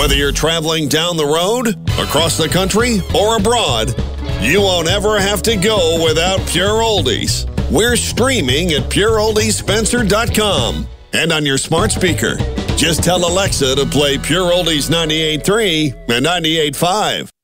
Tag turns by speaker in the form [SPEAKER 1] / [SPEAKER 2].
[SPEAKER 1] Whether you're traveling down the road, across the country, or abroad, you won't ever have to go without Pure Oldies. We're streaming at pureoldiesspencer.com and on your smart speaker. Just tell Alexa to play Pure Oldies 98.3 and 98.5.